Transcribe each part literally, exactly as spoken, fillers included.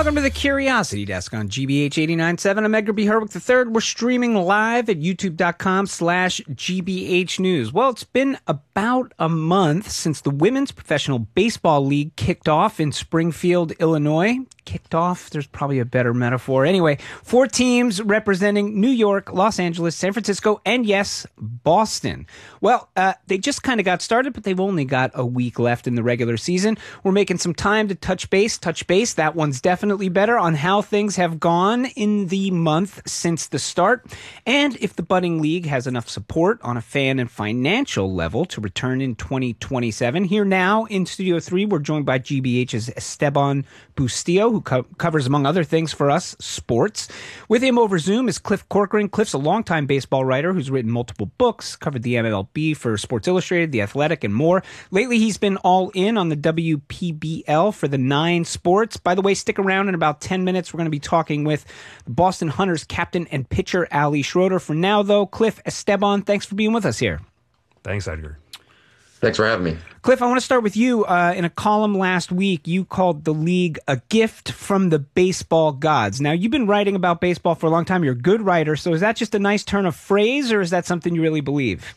Welcome to the Curiosity Desk on G B H eighty-nine point seven. I'm Edgar B. Herwick the third. We're streaming live at youtube.com slash GBH News. Well, it's been about a month since the Women's Professional Baseball League kicked off in Springfield, Illinois. Kicked off, there's probably a better metaphor. Anyway, four teams representing New York, Los Angeles, San Francisco, and yes, Boston. Well, uh, they just kind of got started, but they've only got a week left in the regular season. We're making some time to touch base, touch base. That one's definitely better on how things have gone in the month since the start, and if the budding league has enough support on a fan and financial level to return in twenty twenty-seven. Here now in Studio three, we're joined by G B H's Esteban Bustillo, who co- covers, among other things for us, sports. With him over Zoom is Cliff Corcoran. Cliff's a longtime baseball writer who's written multiple books, covered the M L B for Sports Illustrated, The Athletic, and more. Lately, he's been all in on the W P B L for the Nine Sports. By the way, stick around in about ten minutes. We're going to be talking with the Boston Hunters captain and pitcher, Ali Schroeder. For now, though, Cliff, Esteban, thanks for being with us here. Thanks, Edgar. Thanks for having me. Cliff, I want to start with you. Uh, in a column last week, you called the league a gift from the baseball gods. Now, you've been writing about baseball for a long time. You're a good writer. So is that just a nice turn of phrase, or is that something you really believe?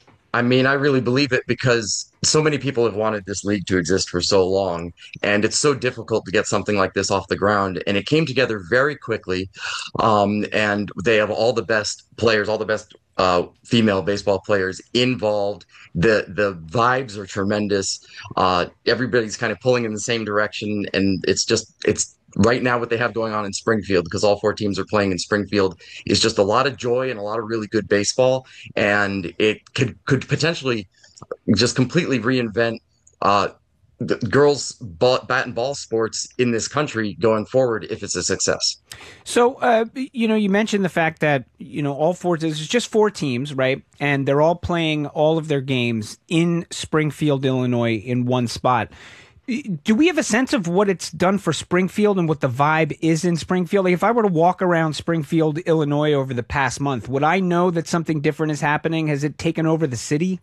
I mean, I really believe it because so many people have wanted this league to exist for so long, and it's so difficult to get something like this off the ground. And it came together very quickly, um, and they have all the best players, all the best uh, female baseball players involved. The the vibes are tremendous. Uh, everybody's kind of pulling in the same direction, and it's just it's. Right now, what they have going on in Springfield, because all four teams are playing in Springfield, is just a lot of joy and a lot of really good baseball. And it could could potentially just completely reinvent uh, the girls' ball, bat and ball sports in this country going forward if it's a success. So, uh, you know, you mentioned the fact that, you know, all four, there's just four teams, right? And they're all playing all of their games in Springfield, Illinois, in one spot. Do we have a sense of what it's done for Springfield and what the vibe is in Springfield? Like if I were to walk around Springfield, Illinois over the past month, would I know that something different is happening? Has it taken over the city?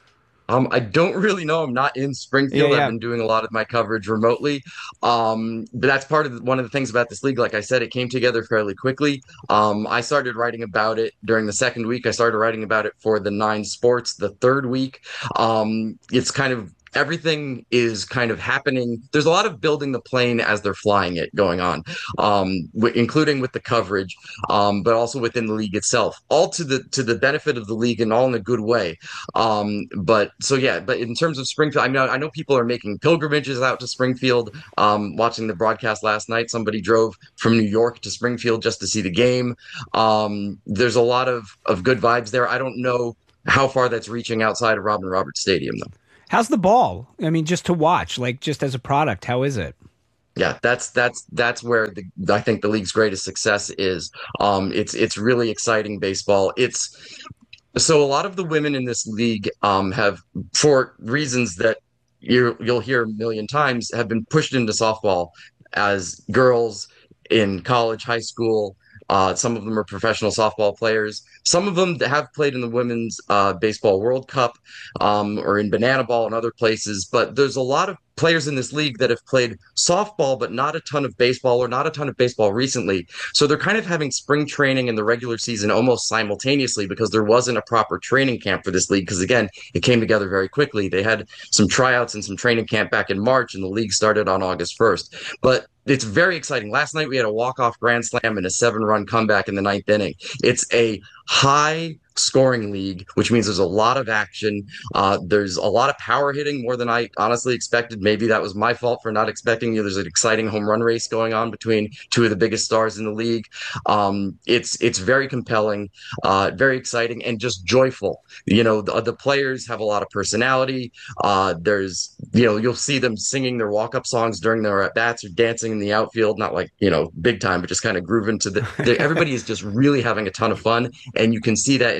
Um, I don't really know. I'm not in Springfield. Yeah, yeah. I've been doing a lot of my coverage remotely. Um, but that's part of the, one of the things about this league. Like I said, it came together fairly quickly. Um, I started writing about it during the second week. I started writing about it for the Nine Sports the third week. Um, it's kind of Everything is kind of happening. There's a lot of building the plane as they're flying it going on, um, w- including with the coverage, um, but also within the league itself, all to the to the benefit of the league and all in a good way. Um, but so yeah, but in terms of Springfield, I mean, I know people are making pilgrimages out to Springfield. Um, watching the broadcast last night, somebody drove from New York to Springfield just to see the game. Um, there's a lot of of good vibes there. I don't know how far that's reaching outside of Robin Roberts Stadium, though. How's the ball? I mean, just to watch, like just as a product, how is it? Yeah, that's that's that's where the I think the league's greatest success is. Um, it's it's really exciting baseball. It's so a lot of the women in this league um, have, for reasons that you you'll hear a million times, have been pushed into softball as girls in college, high school. Uh, some of them are professional softball players. Some of them have played in the Women's uh, Baseball World Cup um, or in Banana Ball and other places. But there's a lot of players in this league that have played softball, but not a ton of baseball or not a ton of baseball recently. So they're kind of having spring training and the regular season almost simultaneously because there wasn't a proper training camp for this league. Because again, it came together very quickly. They had some tryouts and some training camp back in March, and the league started on August first. But it's very exciting. Last night we had a walk-off grand slam and a seven-run comeback in the ninth inning. It's a high scoring league, which means there's a lot of action. Uh, there's a lot of power hitting, more than I honestly expected. Maybe that was my fault for not expecting. You know, there's an exciting home run race going on between two of the biggest stars in the league. Um, it's it's very compelling, uh, very exciting, and just joyful. You know, the, the players have a lot of personality. Uh, there's, you know, you'll see them singing their walk-up songs during their at-bats or dancing in the outfield, not like, you know, big time, but just kind of grooving to the, the everybody is just really having a ton of fun. And you can see that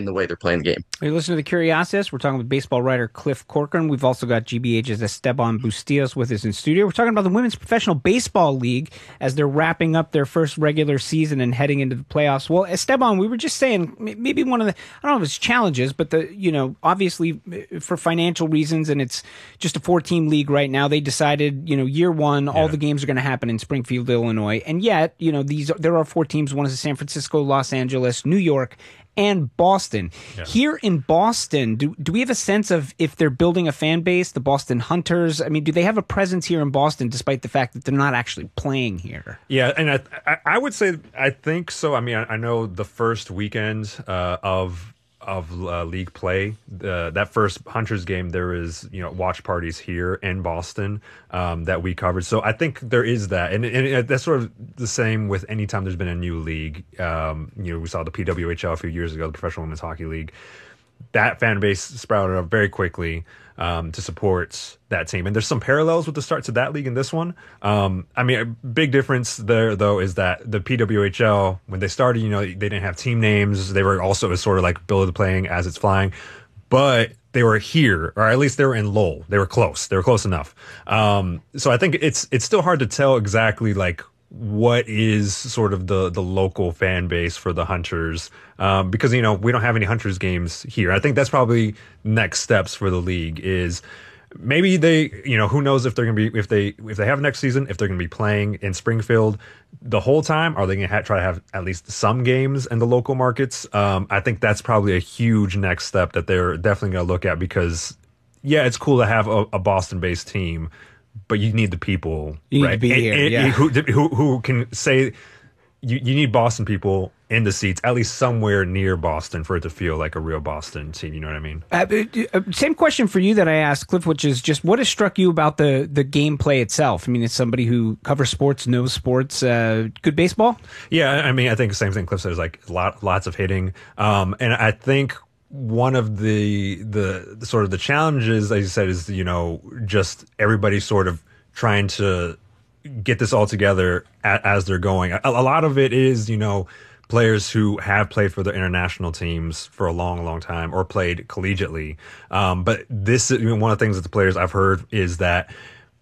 in the way they're playing the game. You listen to the Curiosities. We're talking with baseball writer Cliff Corcoran. We've also got G B H's Esteban Bustillos with us in studio. We're talking about the Women's Professional Baseball League as they're wrapping up their first regular season and heading into the playoffs. Well, Esteban, we were just saying maybe one of the, I don't know if it's challenges, but the, you know, obviously for financial reasons, and it's just a four-team league right now, they decided, you know, year one, all yeah. the games are going to happen in Springfield, Illinois. And yet, you know, these there are four teams. One is San Francisco, Los Angeles, New York, and Boston. Yeah. Here in Boston, do do we have a sense of if they're building a fan base, the Boston Hunters? I mean, do they have a presence here in Boston despite the fact that they're not actually playing here? Yeah, and I I, I would say I think so. I mean, I, I know the first weekend uh, of of uh, league play, uh, that first Hunters game, there was, you know, watch parties here in Boston um, that we covered. So I think there is that. And, and that's sort of the same with any time there's been a new league. Um, you know, we saw the P W H L a few years ago, the Professional Women's Hockey League. That fan base sprouted up very quickly um, to support that team. And there's some parallels with the starts of that league and this one. Um, I mean, a big difference there, though, is that the P W H L, when they started, you know, they didn't have team names. They were also sort of like Bill of the Playing as it's flying. But they were here, or at least they were in Lowell. They were close. They were close enough. Um, so I think it's it's still hard to tell exactly, like, what is sort of the the local fan base for the Hunters, um, because, you know, we don't have any Hunters games here. I think that's probably next steps for the league is maybe they, you know, who knows if they're going to be, if they if they have next season, if they're going to be playing in Springfield the whole time. Are they going to ha- try to have at least some games in the local markets? Um, I think that's probably a huge next step that they're definitely going to look at because, yeah, it's cool to have a, a Boston-based team, but you need the people, you right? Need to be and, here, and, yeah. who, who who can say you, you need Boston people in the seats, at least somewhere near Boston, for it to feel like a real Boston team. You know what I mean? Uh, uh, same question for you that I asked Cliff, which is just what has struck you about the the gameplay itself? I mean, as somebody who covers sports, knows sports, uh, good baseball. Yeah, I mean, I think the same thing Cliff said is like lot, lots of hitting, um, and I think one of the, the the sort of the challenges, as you said, is, you know, just everybody sort of trying to get this all together a, as they're going. A, a lot of it is, you know, players who have played for their international teams for a long, long time or played collegiately. Um, but this, you know, one of the things that the players I've heard is that,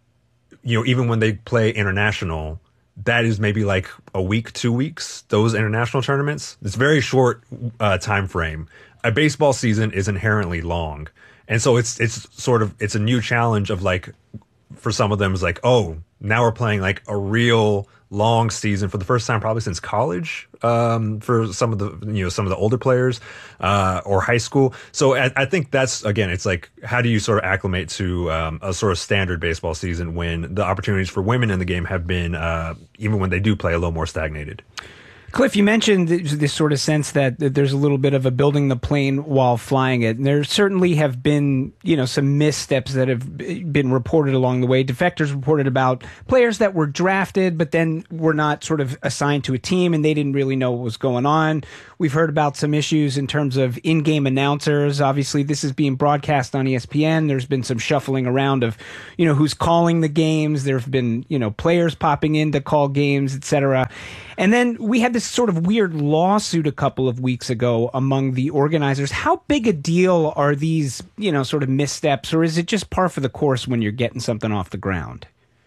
you know, even when they play international, that is maybe like a week, two weeks, those international tournaments. It's very short uh, time frame. A baseball season is inherently long. And so it's it's sort of, it's a new challenge of, like, for some of them is like, oh, now we're playing like a real long season for the first time probably since college, um, for some of the, you know, some of the older players, uh, or high school. So I, I think that's, again, it's like, how do you sort of acclimate to um, a sort of standard baseball season when the opportunities for women in the game have been, uh, even when they do play, a little more stagnated? Cliff, you mentioned this sort of sense that there's a little bit of a building the plane while flying it. And there certainly have been, you know, some missteps that have been reported along the way. Defectors reported about players that were drafted, but then were not sort of assigned to a team and they didn't really know what was going on. We've heard about some issues in terms of in-game announcers. Obviously, this is being broadcast on E S P N. There's been some shuffling around of, you know, who's calling the games. There have been, you know, players popping in to call games, et cetera. And then we had this sort of weird lawsuit a couple of weeks ago among the organizers. How big a deal are these, you know, sort of missteps, or is it just par for the course when you're getting something off the ground?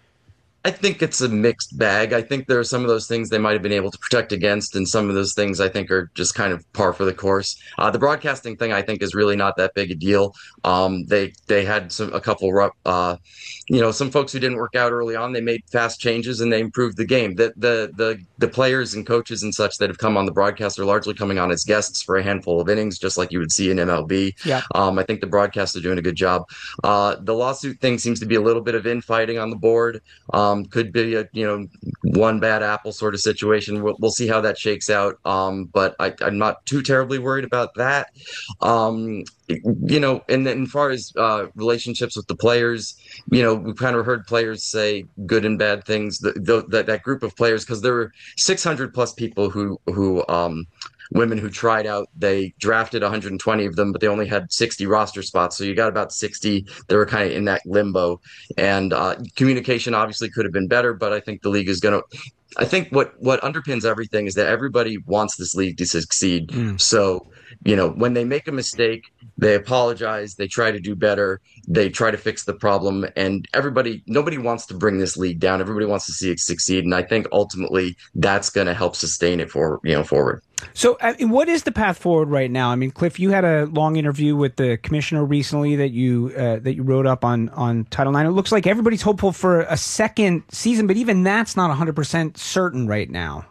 I think it's a mixed bag. I think there are some of those things they might have been able to protect against, and some of those things I think are just kind of par for the course. Uh, the broadcasting thing I think is really not that big a deal. Um, they they had some a couple rough, uh, you know, some folks who didn't work out early on. They made fast changes and they improved the game. The the the the players and coaches and such that have come on the broadcast are largely coming on as guests for a handful of innings, just like you would see in M L B. Yeah. Um, I think the broadcasts are doing a good job. Uh, the lawsuit thing seems to be a little bit of infighting on the board. Um, could be a, you know, one bad apple sort of situation. We'll, we'll see how that shakes out. Um, but I, I'm not too terribly worried about that. Um, you know, and then as far as uh, relationships with the players, you know, we've kind of heard players say good and bad things. The, the, that that group of players, because there were six hundred plus people who who um, women who tried out. They drafted one hundred twenty of them, but they only had sixty roster spots. So you got about sixty that were kind of in that limbo. And uh, communication obviously could have been better, but I think the league is going to. I think what what underpins everything is that everybody wants this league to succeed. Mm. So, you know, when they make a mistake, they apologize, they try to do better, they try to fix the problem, and everybody, nobody wants to bring this league down. Everybody wants to see it succeed, and I think ultimately that's going to help sustain it for you know forward. So, I mean, what is the path forward right now? I mean, Cliff, you had a long interview with the commissioner recently that you uh, that you wrote up on on Title nine. It looks like everybody's hopeful for a second season, but even that's not one hundred percent certain right now.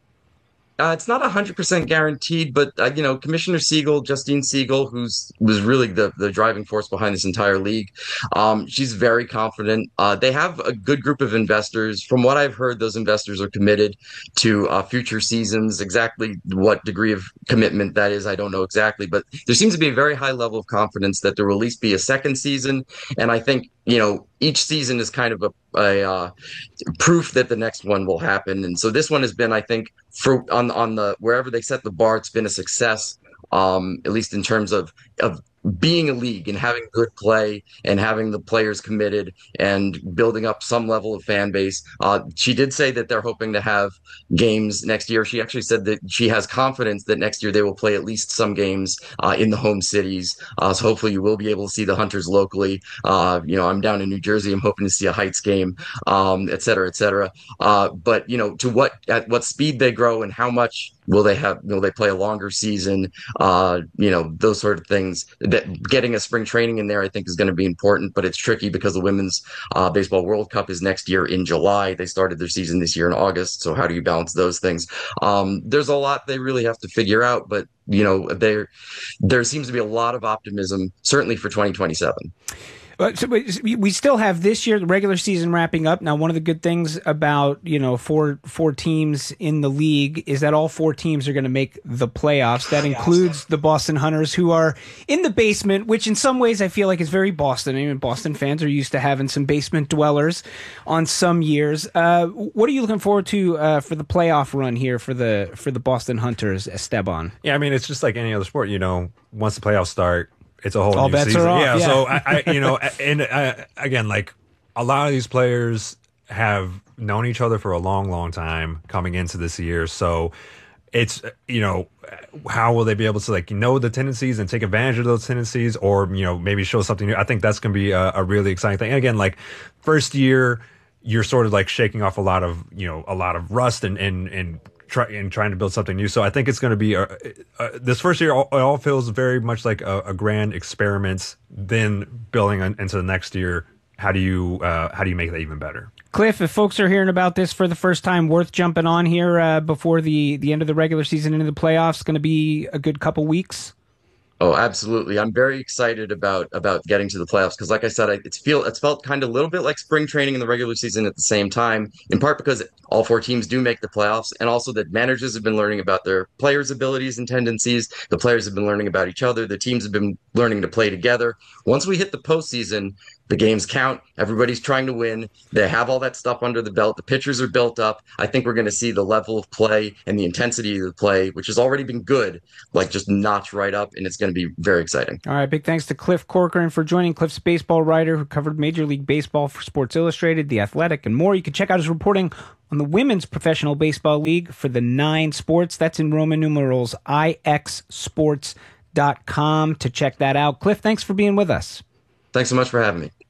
Uh, it's not one hundred percent guaranteed, but, uh, you know, Commissioner Siegel, Justine Siegel, who's was really the, the driving force behind this entire league, um, she's very confident. Uh, they have a good group of investors. From what I've heard, those investors are committed to uh, future seasons. Exactly what degree of commitment that is, I don't know exactly, but there seems to be a very high level of confidence that there will at least be a second season. And I think, you know, each season is kind of a, a uh, proof that the next one will happen. And so this one has been, I think, for on on the wherever they set the bar, it's been a success. Um, at least in terms of of being a league and having good play and having the players committed and building up some level of fan base. Uh, she did say that they're hoping to have games next year. She actually said that she has confidence that next year they will play at least some games uh, in the home cities. Uh, so hopefully you will be able to see the Hunters locally. Uh, you know, I'm down in New Jersey. I'm hoping to see a Heights game, um, et cetera, et cetera. Uh, but, you know, to what, at what speed they grow and how much will they have, will they play a longer season? Uh, you know, those sort of things. That getting a spring training in there, I think, is going to be important, but it's tricky because the Women's uh, Baseball World Cup is next year in July. They started their season this year in August. So how do you balance those things? Um, there's a lot they really have to figure out, but, you know, there, there seems to be a lot of optimism, certainly for twenty twenty-seven. But so we still have this year, the regular season wrapping up. Now, one of the good things about, you know, four four teams in the league is that all four teams are going to make the playoffs. That includes the Boston Hunters, who are in the basement, which in some ways I feel like is very Boston. I mean, Boston fans are used to having some basement dwellers on some years. Uh, what are you looking forward to uh, for the playoff run here for the for the Boston Hunters, Esteban? Yeah, I mean, it's just like any other sport. You know, once the playoffs start, it's a whole All new bets season. are off, yeah, yeah. So I, I, you know, and uh, again, like a lot of these players have known each other for a long, long time coming into this year. So it's, you know, how will they be able to like know the tendencies and take advantage of those tendencies, or you know, maybe show something new? I think that's going to be a, a really exciting thing. And again, like first year, you're sort of like shaking off a lot of, you know, a lot of rust and and and. Try, and trying to build something new. So I think it's going to be a, a, this first year, all, it all feels very much like a, a grand experiment. Then building on, into the next year, how do you uh, how do you make that even better? Cliff, if folks are hearing about this for the first time, worth jumping on here uh, before the, the end of the regular season into the playoffs. Going to be a good couple weeks. Oh, absolutely. I'm very excited about about getting to the playoffs because, like I said, I, it's feel it's felt kind of a little bit like spring training in the regular season at the same time, in part because all four teams do make the playoffs, and also that managers have been learning about their players' abilities and tendencies. The players have been learning about each other. The teams have been learning to play together. Once we hit the postseason, the games count. Everybody's trying to win. They have all that stuff under the belt. The pitchers are built up. I think we're going to see the level of play and the intensity of the play, which has already been good, like just notch right up, and it's going to be very exciting. All right, big thanks to Cliff Corcoran for joining. Cliff's baseball writer who covered Major League Baseball for Sports Illustrated, The Athletic, and more. You can check out his reporting on the Women's Professional Baseball League for the Nine Sports. That's in Roman numerals, I X sports dot com to check that out. Cliff, thanks for being with us. Thanks so much for having me.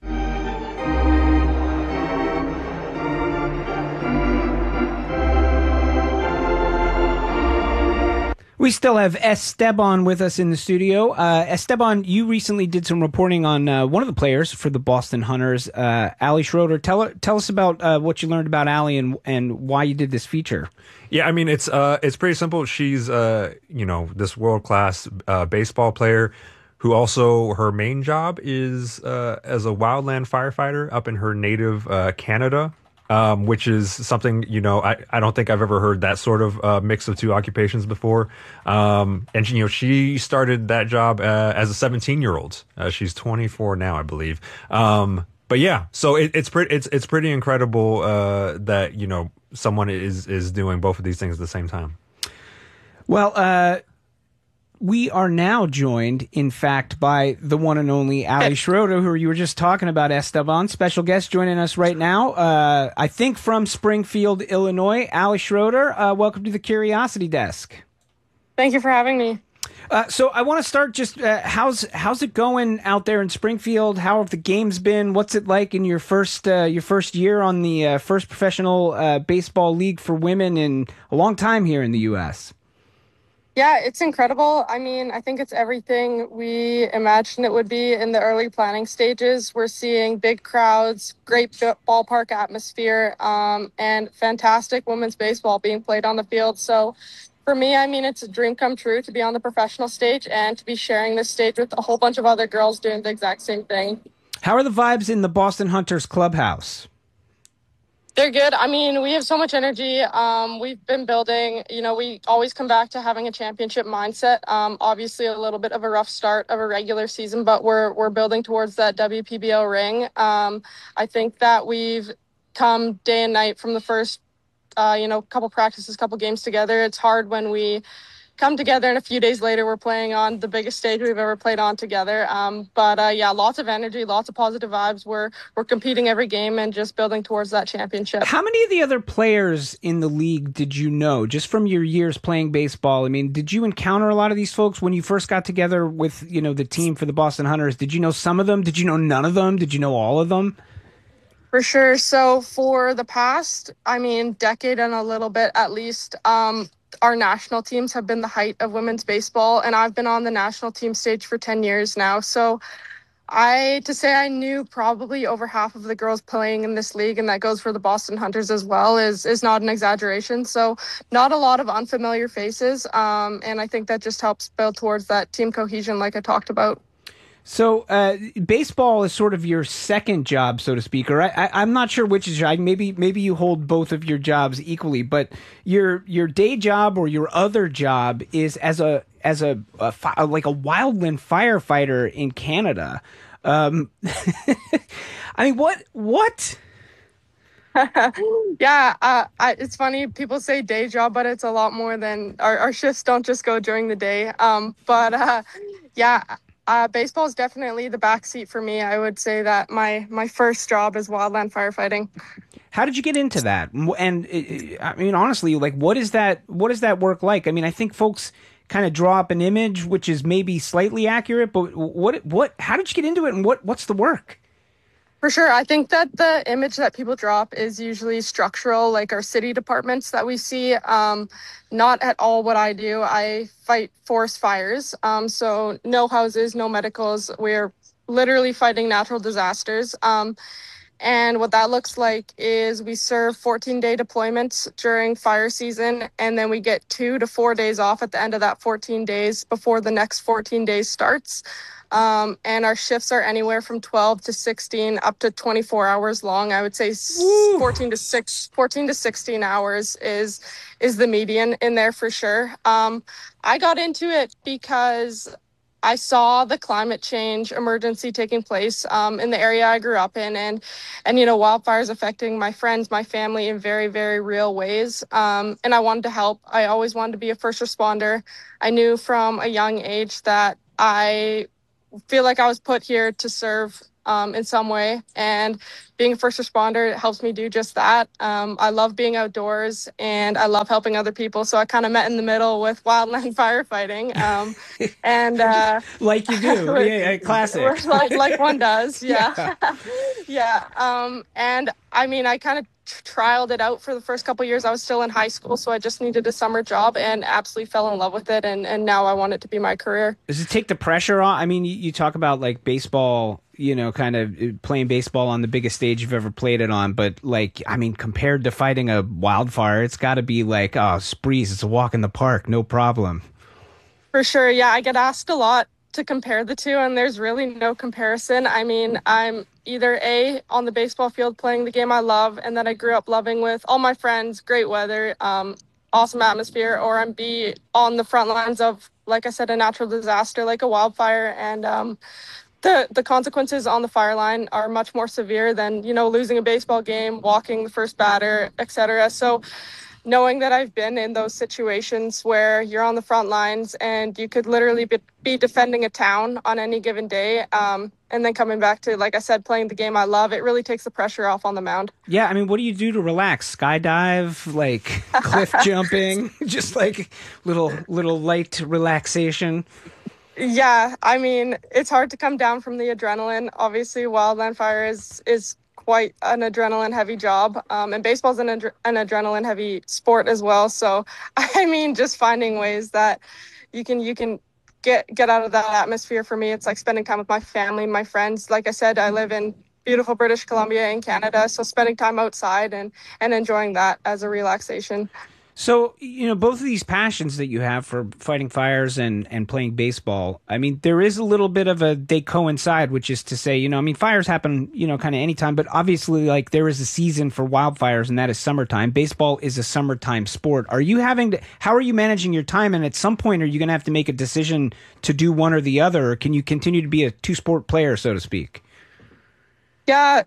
We still have Esteban with us in the studio. Uh, Esteban, you recently did some reporting on uh, one of the players for the Boston Hunters, uh, Ali Schroeder. Tell tell us about uh, what you learned about Ali and and why you did this feature. Yeah, I mean it's uh it's pretty simple. She's uh you know this world class uh, baseball player who also her main job is uh, as a wildland firefighter up in her native uh, Canada. Um, which is something, you know, I, I don't think I've ever heard that sort of uh, mix of two occupations before. Um, and, you know, she started that job uh, as a seventeen-year-old. Uh, she's twenty-four now, I believe. Um, but, yeah, so it, it's, pretty, it's, it's pretty incredible uh, that, you know, someone is, is doing both of these things at the same time. Well, uh, we are now joined, in fact, by the one and only Ali Schroeder, who you were just talking about, Esteban. Special guest joining us right now, uh, I think from Springfield, Illinois. Ali Schroeder, uh, welcome to the Curiosity Desk. Thank you for having me. Uh, so I want to start just, uh, how's how's it going out there in Springfield? How have the games been? What's it like in your first uh, your first year on the uh, first professional uh, baseball league for women in a long time here in the U S? Yeah, it's incredible. I mean, I think it's everything we imagined it would be in the early planning stages. We're seeing big crowds, great ballpark atmosphere, um, and fantastic women's baseball being played on the field. So for me, I mean, it's a dream come true to be on the professional stage and to be sharing this stage with a whole bunch of other girls doing the exact same thing. How are the vibes in the Boston Hunters clubhouse? They're good. I mean, we have so much energy. Um, we've been building, you know, we always come back to having a championship mindset. Um, obviously a little bit of a rough start of a regular season, but we're we're building towards that W P B L ring. Um, I think that we've come day and night from the first, uh, you know, couple practices, couple games together. It's hard when we come together and a few days later we're playing on the biggest stage we've ever played on together. Um, but uh, yeah, lots of energy, lots of positive vibes. We're we're competing every game and just building towards that championship. How many of the other players in the league did you know just from your years playing baseball? I mean, did you encounter a lot of these folks when you first got together with, you know, the team for the Boston Hunters? Did you know some of them? Did you know none of them? Did you know all of them? For sure. So for the past, I mean, decade and a little bit at least, um, our national teams have been the height of women's baseball, and I've been on the national team stage for ten years now. So I, to say I knew probably over half of the girls playing in this league, and that goes for the Boston Hunters as well, is is not an exaggeration. So not a lot of unfamiliar faces, um, and I think that just helps build towards that team cohesion like I talked about. So uh, baseball is sort of your second job, so to speak, or I, I, I'm not sure which is your, maybe maybe you hold both of your jobs equally, but your your day job or your other job is as a as a, a fi- like a wildland firefighter in Canada. Um, I mean, what what? yeah, uh, I, it's funny. People say day job, but it's a lot more than our, our shifts don't just go during the day. Um, but uh, yeah. Uh, baseball is definitely the backseat for me. I would say that my my first job is wildland firefighting. How did you get into that? And I mean, honestly, like, what is that? What is that work like? I mean, I think folks kind of draw up an image which is maybe slightly accurate, but what what? How did you get into it, and what what's the work? For sure. I think that the image that people draw up is usually structural, like our city departments that we see. Um, not at all what I do. I fight forest fires. Um, so no houses, no medicals. We're literally fighting natural disasters. Um, and what that looks like is we serve fourteen-day deployments during fire season, and then we get two to four days off at the end of that fourteen days before the next fourteen days starts. Um, and our shifts are anywhere from twelve to sixteen up to twenty-four hours long. I would say Woo. fourteen to six, fourteen to sixteen hours is is the median in there for sure. Um, I got into it because I saw the climate change emergency taking place um, in the area I grew up in, and and you know, wildfires affecting my friends, my family in very, very real ways. Um, and I wanted to help. I always wanted to be a first responder. I knew from a young age that I feel like I was put here to serve um, in some way, and being a first responder helps me do just that. Um, I love being outdoors and I love helping other people. So I kind of met in the middle with wildland firefighting. Um, and uh, like you do, yeah, yeah, classic. like like one does, yeah, yeah. yeah. Um, and I mean, I kind of trialed it out for the first couple of years. I was still in high school, so I just needed a summer job and absolutely fell in love with it. And, and now I want it to be my career. Does it take the pressure off? I mean, you, you talk about like baseball, you know, kind of playing baseball on the biggest stage you've ever played it on. But like, I mean, compared to fighting a wildfire, it's got to be like, oh, it's a breeze. It's a walk in the park. No problem. For sure. Yeah, I get asked a lot to compare the two, and there's really no comparison. I mean, I'm either A, on the baseball field playing the game I love and that I grew up loving with all my friends, great weather, um, awesome atmosphere, or I'm B, on the front lines of, like I said, a natural disaster like a wildfire, and um, the the consequences on the fire line are much more severe than, you know, losing a baseball game, walking the first batter, et cetera. So knowing that I've been in those situations where you're on the front lines and you could literally be, be defending a town on any given day, um, and then coming back to, like I said, playing the game I love, it really takes the pressure off on the mound. Yeah, I mean, what do you do to relax? Skydive, like cliff jumping, just like little little light relaxation? Yeah, I mean, it's hard to come down from the adrenaline. Obviously, wildland fire is is quite an adrenaline-heavy job, um, and baseball's an, adre- an adrenaline-heavy sport as well. So, I mean, just finding ways that you can you can get get out of that atmosphere. For me, it's like spending time with my family, my friends. Like I said, I live in beautiful British Columbia in Canada, so spending time outside and and enjoying that as a relaxation. So, you know, both of these passions that you have for fighting fires and, and playing baseball, I mean, there is a little bit of a, they coincide, which is to say, you know, I mean, fires happen, you know, kind of anytime, but obviously, like, there is a season for wildfires, and that is summertime. Baseball is a summertime sport. Are you having to, how are you managing your time? And at some point, are you going to have to make a decision to do one or the other, or can you continue to be a two-sport player, so to speak? Yeah,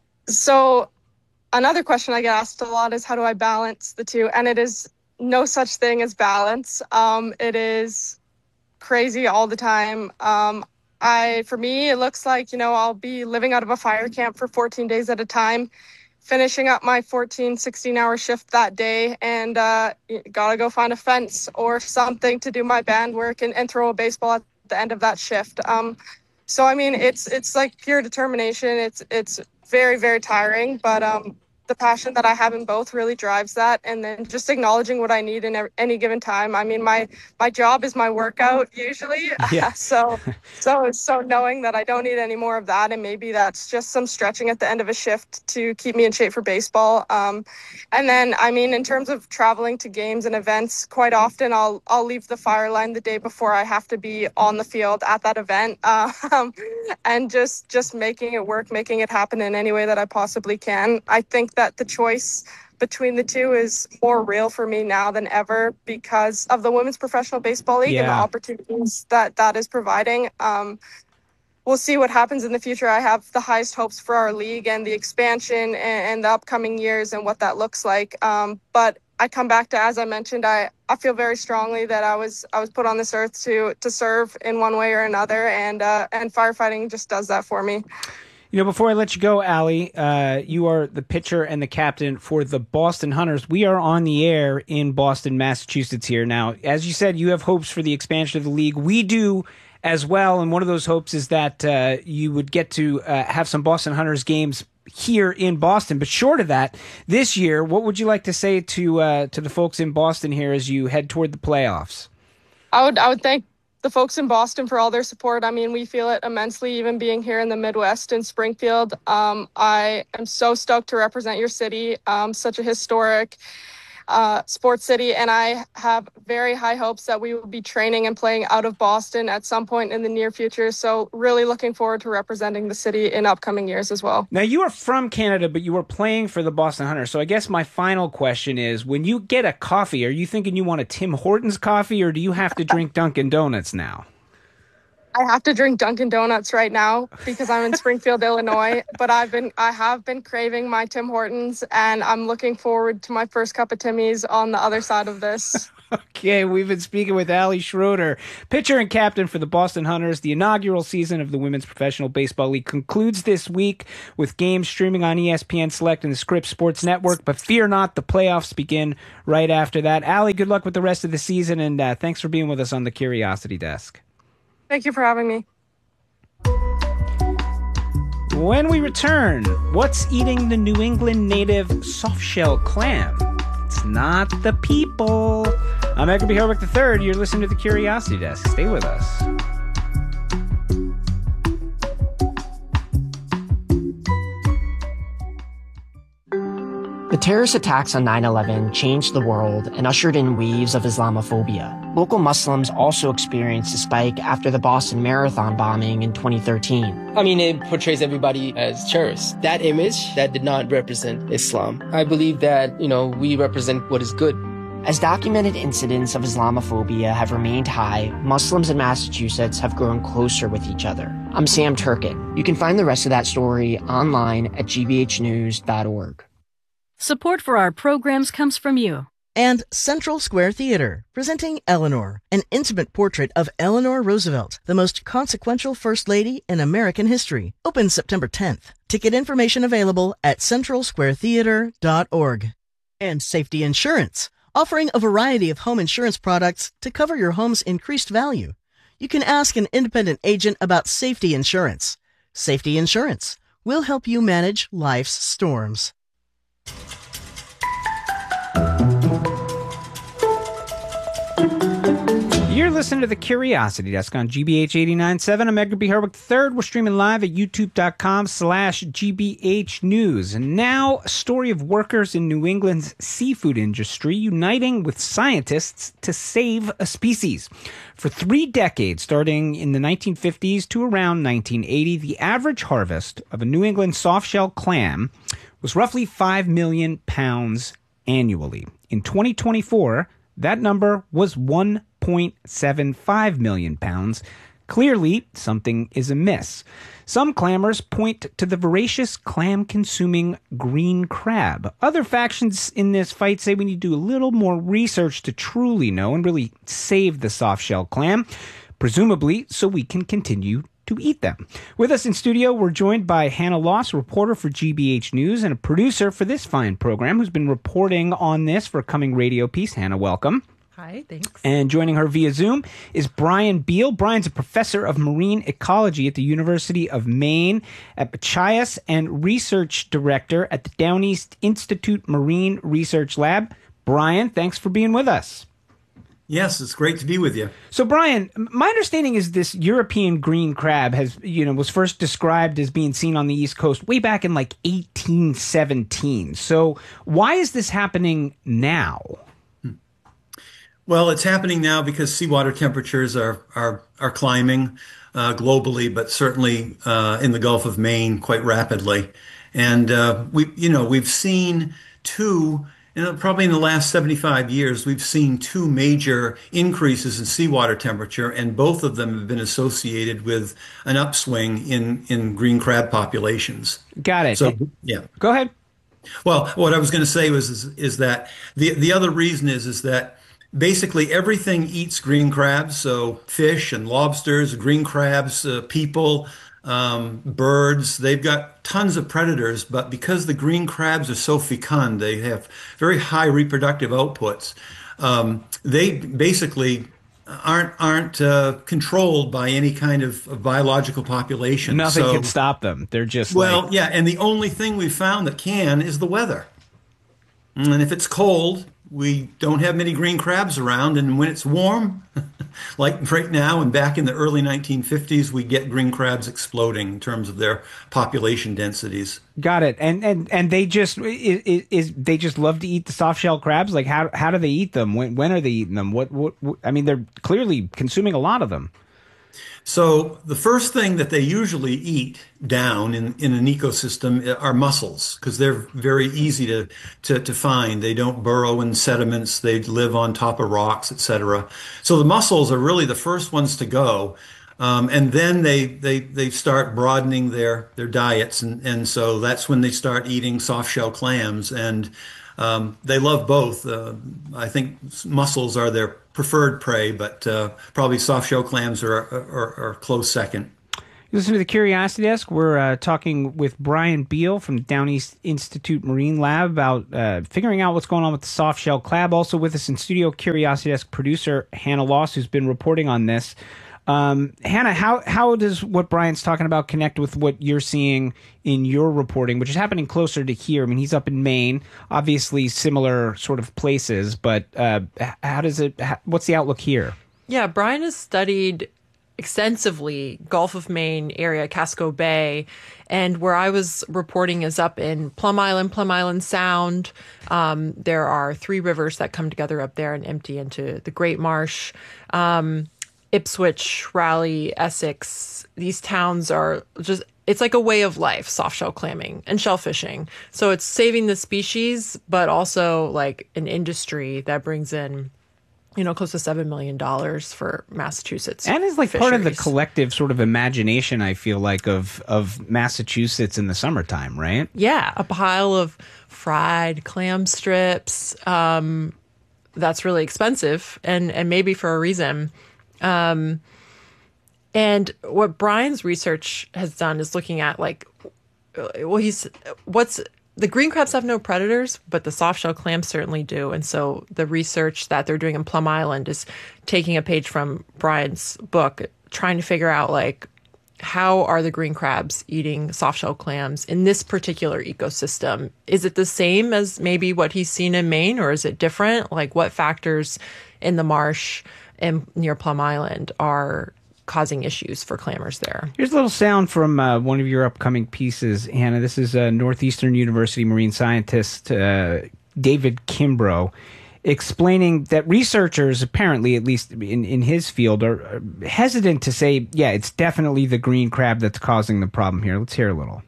so another question I get asked a lot is, how do I balance the two? And it is no such thing as balance. Um, it is crazy all the time. Um, I, for me, it looks like, you know, I'll be living out of a fire camp for fourteen days at a time, finishing up my fourteen, sixteen hour shift that day, and uh, gotta go find a fence or something to do my band work and, and throw a baseball at the end of that shift. Um, so, I mean, it's, it's like pure determination. It's, it's very, very tiring, but, um, the passion that I have in both really drives that. And then just acknowledging what I need in any given time. I mean, my, my job is my workout usually. Yeah. so, so, so knowing that I don't need any more of that. And maybe that's just some stretching at the end of a shift to keep me in shape for baseball. Um, and then, I mean, in terms of traveling to games and events, quite often I'll, I'll leave the fire line the day before I have to be on the field at that event. Um, and just, just making it work, making it happen in any way that I possibly can. I think that the choice between the two is more real for me now than ever because of the Women's Professional Baseball League yeah. and the opportunities that that is providing. Um, we'll see what happens in the future. I have the highest hopes for our league and the expansion and, and the upcoming years and what that looks like. Um, but I come back to, as I mentioned, I, I feel very strongly that I was I was put on this earth to to serve in one way or another, and uh, and firefighting just does that for me. You know, before I let you go, Allie, uh, you are the pitcher and the captain for the Boston Hunters. We are on the air in Boston, Massachusetts here. Now, as you said, you have hopes for the expansion of the league. We do as well, and one of those hopes is that uh, you would get to uh, have some Boston Hunters games here in Boston. But short of that, this year, what would you like to say to uh, to the folks in Boston here as you head toward the playoffs? I would, I would thank the folks in Boston for all their support. I mean, we feel it immensely, even being here in the Midwest in Springfield. Um, I am so stoked to represent your city, um, such a historic uh, sports city. And I have very high hopes that we will be training and playing out of Boston at some point in the near future. So really looking forward to representing the city in upcoming years as well. Now, you are from Canada, but you are playing for the Boston Hunters. So I guess my final question is, when you get a coffee, are you thinking you want a Tim Hortons coffee, or do you have to drink Dunkin' Donuts now? I have to drink Dunkin' Donuts right now because I'm in Springfield, Illinois, but I've been, I have been craving my Tim Hortons, and I'm looking forward to my first cup of Timmy's on the other side of this. Okay, we've been speaking with Allie Schroeder, pitcher and captain for the Boston Hunters. The inaugural season of the Women's Professional Baseball League concludes this week with games streaming on E S P N Select and the Scripps Sports Network. But fear not, the playoffs begin right after that. Allie, good luck with the rest of the season, and uh, thanks for being with us on the Curiosity Desk. Thank you for having me. When we return, what's eating the New England native softshell clam? It's not the people. I'm Edgar B. Herwick the third. You're listening to the Curiosity Desk. Stay with us. The terrorist attacks on nine eleven changed the world and ushered in waves of Islamophobia. Local Muslims also experienced a spike after the Boston Marathon bombing in twenty thirteen. I mean, it portrays everybody as terrorists. That image, that did not represent Islam. I believe that, you know, we represent what is good. As documented incidents of Islamophobia have remained high, Muslims in Massachusetts have grown closer with each other. I'm Sam Turkin. You can find the rest of that story online at g b h news dot org. Support for our programs comes from you. And Central Square Theater, presenting Eleanor, an intimate portrait of Eleanor Roosevelt, the most consequential First Lady in American history. Open September tenth. Ticket information available at central square theater dot org. And Safety Insurance, offering a variety of home insurance products to cover your home's increased value. You can ask an independent agent about Safety Insurance. Safety Insurance will help you manage life's storms. You're listening to the Curiosity Desk on G B H eighty-nine point seven. I'm Edgar B. Herwick the third. We're streaming live at youtube.com slash GBH News. And now, a story of workers in New England's seafood industry uniting with scientists to save a species. For three decades, starting in the nineteen fifties to around nineteen eighty, the average harvest of a New England softshell clam was roughly five million pounds annually. In twenty twenty-four, that number was one point seven five million pounds. Clearly, something is amiss. Some clammers point to the voracious clam-consuming green crab. Other factions in this fight say we need to do a little more research to truly know and really save the softshell clam, presumably so we can continue to eat them. With us in studio, we're joined by Hannah Loss, a reporter for G B H News and a producer for this fine program who's been reporting on this for a coming radio piece. Hannah, welcome. Hi, thanks. And joining her via Zoom is Brian Beal. Brian's a professor of marine ecology at the University of Maine at Machias and research director at the Downeast Institute Marine Research Lab. Brian, thanks for being with us. Yes, it's great to be with you. So, Brian, my understanding is this European green crab has, you know, was first described as being seen on the East Coast way back in like eighteen seventeen. So why is this happening now? Well, it's happening now because seawater temperatures are are are climbing uh, globally, but certainly uh, in the Gulf of Maine quite rapidly. And uh, we, you know, we've seen two, you know, probably in the last seventy-five years, we've seen two major increases in seawater temperature, and both of them have been associated with an upswing in in green crab populations. Got it. So, yeah. Go ahead. Well, what I was going to say was is, is that the the other reason is is that basically everything eats green crabs, so fish and lobsters, green crabs, uh, people, um, birds. They've got tons of predators, but because the green crabs are so fecund, they have very high reproductive outputs. Um, they basically aren't aren't uh, controlled by any kind of, of biological population. Nothing so, can stop them. They're just well, like... yeah, and the only thing we've found that can is the weather. And if it's cold, we don't have many green crabs around, and when it's warm, like right now and back in the early nineteen fifties, we get green crabs exploding in terms of their population densities. Got it. And and and they just is, is they just love to eat the soft shell crabs. Like how how do they eat them? When when are they eating them? What what, what I mean, they're clearly consuming a lot of them. So the first thing that they usually eat down in, in an ecosystem are mussels, because they're very easy to, to, to find. They don't burrow in sediments. They live on top of rocks, et cetera. So the mussels are really the first ones to go. Um, and then they, they, they start broadening their, their diets. And, and so that's when they start eating soft shell clams. And um, they love both. Uh, I think mussels are their preferred prey, but uh, probably soft shell clams are, are, are close second. You listen to the Curiosity Desk. We're uh, talking with Brian Beal from Downeast Institute Marine Lab about uh, figuring out what's going on with the soft shell crab. Also with us in studio, Curiosity Desk producer Hannah Loss, who's been reporting on this. Um, Hannah, how how does what Brian's talking about connect with what you're seeing in your reporting, which is happening closer to here? I mean, he's up in Maine, obviously similar sort of places, but uh, how does it? How, what's the outlook here? Yeah, Brian has studied extensively Gulf of Maine area, Casco Bay, and where I was reporting is up in Plum Island, Plum Island Sound. Um, there are three rivers that come together up there and empty into the Great Marsh. Um, Ipswich, Raleigh, Essex, these towns are just, it's like a way of life, soft shell clamming and shellfishing. So it's saving the species, but also like an industry that brings in, you know, close to seven million dollars for Massachusetts. And is like fisheries. part of the collective sort of imagination, I feel like, of, of Massachusetts in the summertime, right? Yeah, a pile of fried clam strips, um, that's really expensive, and, and maybe for a reason. Um, and what Brian's research has done is looking at like, well, he's what's the green crabs have no predators, but the soft-shell clams certainly do. And so the research that they're doing in Plum Island is taking a page from Brian's book, trying to figure out like, how are the green crabs eating soft-shell clams in this particular ecosystem? Is it the same as maybe what he's seen in Maine, or is it different? Like, what factors in the marsh and near Plum Island are causing issues for clammers there? Here's a little sound from uh, one of your upcoming pieces, Hannah. This is uh, Northeastern University marine scientist uh, David Kimbrough, explaining that researchers, apparently, at least in, in his field, are hesitant to say, yeah, it's definitely the green crab that's causing the problem here. Let's hear a little.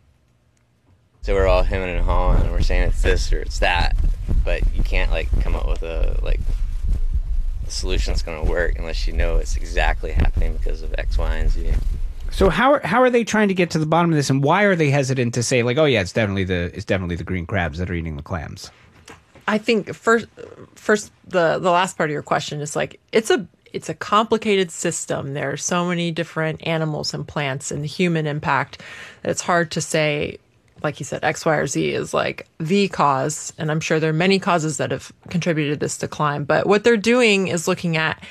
So we're all hemming and hawing, and we're saying it's this or it's that, but you can't, like, come up with a, like, a solution that's going to work unless you know it's exactly happening because of X, Y, and Z. So how are, how are they trying to get to the bottom of this, and why are they hesitant to say, like, oh, yeah, it's definitely the it's definitely the green crabs that are eating the clams? I think first, first the, the last part of your question is like, it's a it's a complicated system. There are so many different animals and plants and the human impact that it's hard to say, like you said, X, Y, or Z is like the cause. And I'm sure there are many causes that have contributed to this decline. But what they're doing is looking at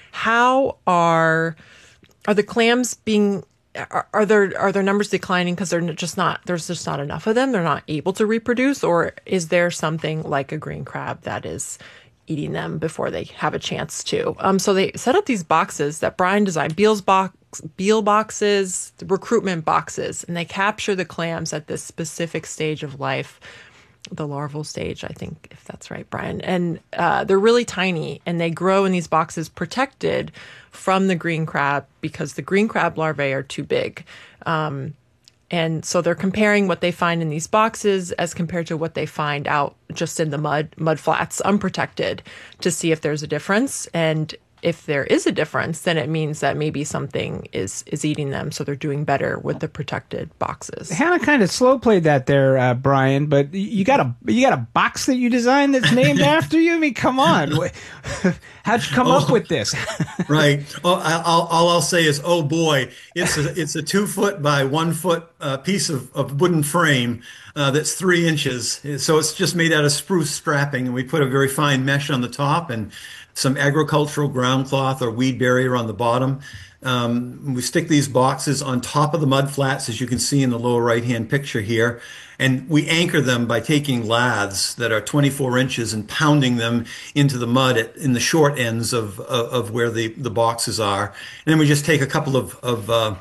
how are are the clams being Are, are their are their numbers declining because they're just not there's just not enough of them? They're not able to reproduce, or is there something like a green crab that is eating them before they have a chance to? Um, so they set up these boxes that Brian designed, Beal's box, Beal boxes, recruitment boxes, and they capture the clams at this specific stage of life, the larval stage, I think, if that's right, Brian. And uh, they're really tiny, and they grow in these boxes protected from the green crab because the green crab larvae are too big. Um, and so they're comparing what they find in these boxes as compared to what they find out just in the mud, mud flats, unprotected, to see if there's a difference. And if there is a difference, then it means that maybe something is is eating them, so they're doing better with the protected boxes. Hannah kind of slow played that there, uh, Brian. But you got a you got a box that you designed that's named after you. I mean, come on, how'd you come oh, up with this? Right. Well, I'll, all I'll say is, oh boy, it's a it's a two foot by one foot uh, piece of, of wooden frame uh, that's three inches. So it's just made out of spruce strapping, and we put a very fine mesh on the top and some agricultural ground cloth or weed barrier on the bottom. Um, we stick these boxes on top of the mud flats, as you can see in the lower right-hand picture here, and we anchor them by taking laths that are twenty-four inches and pounding them into the mud at, in the short ends of, of, of where the, the boxes are. And then we just take a couple of, of uh,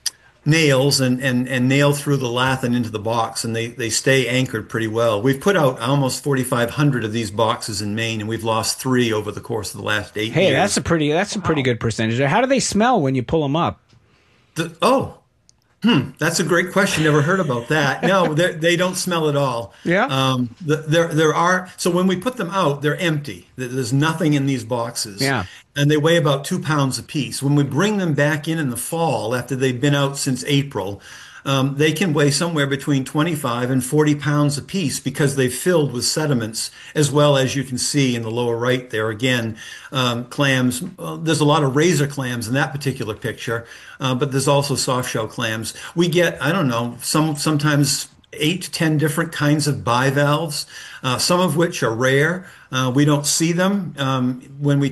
nails and, and, and nail through the lath and into the box, and they, they stay anchored pretty well. We've put out almost forty-five hundred of these boxes in Maine, and we've lost three over the course of the last eight hey, years. Hey, that's a pretty that's a pretty good percentage. How do they smell when you pull them up? The, oh, hmm, that's a great question. Never heard about that. No, they don't smell at all. Yeah. Um, the, there there are so when we put them out, they're empty. There's nothing in these boxes. Yeah. And they weigh about two pounds apiece. When we bring them back in in the fall, after they've been out since April, um, they can weigh somewhere between twenty-five and forty pounds apiece because they've filled with sediments, as well as you can see in the lower right there. Again, um, clams. Uh, there's a lot of razor clams in that particular picture, uh, but there's also soft shell clams. We get, I don't know, some sometimes eight to ten different kinds of bivalves, uh, some of which are rare. Uh, we don't see them um, when we